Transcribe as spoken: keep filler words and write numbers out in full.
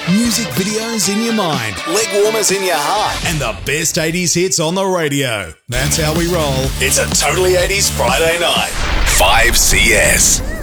music videos in your mind, leg warmers in your heart, and the best eighties hits on the radio. That's how we roll. It's a Totally eighties Friday night. five C S.